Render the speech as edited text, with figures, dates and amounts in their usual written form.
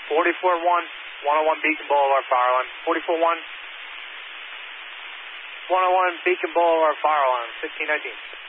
44-1, 101 Beacon Boulevard, fire alarm. 44-1, 101 Beacon Boulevard, fire alarm, 1519.